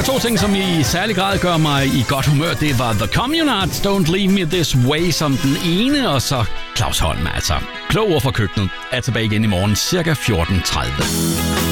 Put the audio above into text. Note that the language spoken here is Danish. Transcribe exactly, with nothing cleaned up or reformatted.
to ting, som i særlig grad gør mig i godt humør, det var The Communards, Don't Leave Me This Way som den ene, og så Claus Holm, altså. Klog ord fra køkkenet er tilbage igen i morgen, cirka fjorten tredive.